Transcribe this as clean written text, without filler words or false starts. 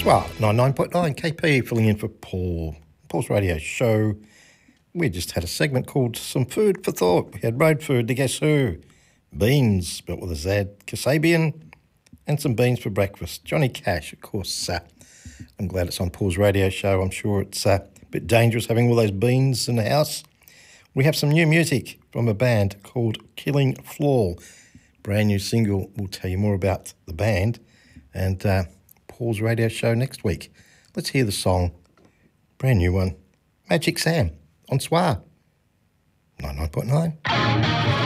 Well, 99.9 KP filling in for Paul's radio show. We just had a segment called Some Food for Thought. We had road food to guess who? Beans, spelt with a Z, Kasabian, and some beans for breakfast. Johnny Cash, of course. I'm glad it's on Paul's radio show. I'm sure it's a bit dangerous having all those beans in the house. We have some new music from a band called Killing Floor. Brand new single. We'll tell you more about the band and Paul's radio show next week. Let's hear the song. Brand new one. Magic Sam on Soir. 99.9.